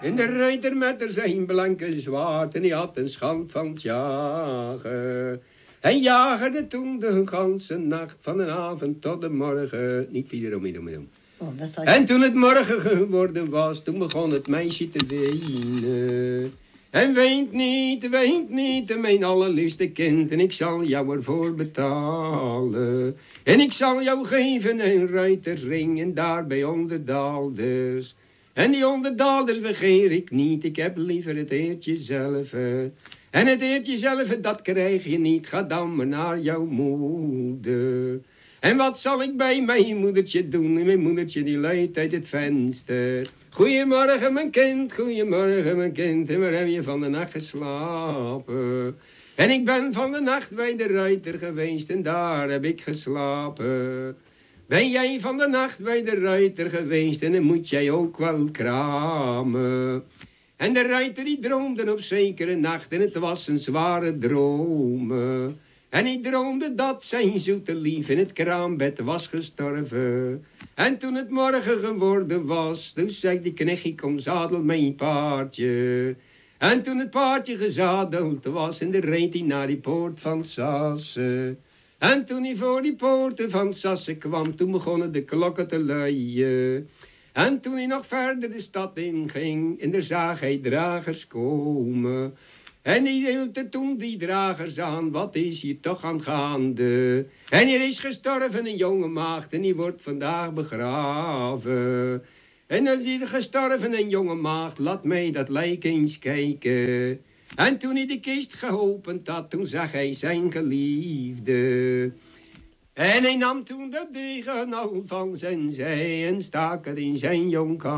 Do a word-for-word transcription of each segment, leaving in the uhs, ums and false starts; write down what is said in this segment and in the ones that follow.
En de ruiter met er zijn blanke zwaard en die had een schand van het jagen. Hij jagerde toen de ganse nacht van de avond tot de morgen. Niet vier om midden. Oh, dat staat... En toen het morgen geworden was, toen begon het meisje te wenen. En weent niet, weent niet, mijn allerliefste kind, en ik zal jou ervoor betalen. En ik zal jou geven een ruitersring en daarbij onderdaalders. En die onderdaalders begeer ik niet, ik heb liever het eertje zelf. En het eertje zelf, dat krijg je niet, ga dan maar naar jouw moeder. En wat zal ik bij mijn moedertje doen? Mijn moedertje die luidt uit het venster. Goeiemorgen mijn kind, goeiemorgen mijn kind. En waar heb je van de nacht geslapen? En ik ben van de nacht bij de ruiter geweest en daar heb ik geslapen. Ben jij van de nacht bij de ruiter geweest en dan moet jij ook wel kramen. En de ruiter die droomde op zekere nacht en het was een zware droom. En hij droomde dat zijn zoete lief in het kraambed was gestorven. En toen het morgen geworden was, toen zei die knechtje, kom zadel mijn paardje. En toen het paardje gezadeld was, en de reed hij naar die poort van Sasse. En toen hij voor die poorten van Sasse kwam, toen begonnen de klokken te luien. En toen hij nog verder de stad inging, en daar zag hij dragers komen. En die hield toen die dragers aan, wat is hier toch aan gaande? En er is gestorven een jonge maagd en die wordt vandaag begraven. En dan is er gestorven een jonge maagd, laat mij dat lijk eens kijken. En toen hij de kist geopend had, toen zag hij zijn geliefde. En hij nam toen de degen al van zijn zij en stak het in zijn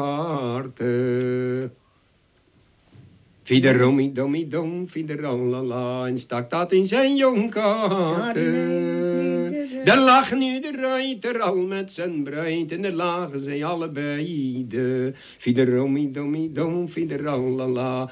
jonkharten. Fiederomi domi dom, fiederalala, en stak dat in zijn jonkharten. Daar lag nu de ruiter al met zijn bruid en daar lagen zij allebei de. Fiederomi domi dom, fiederalala.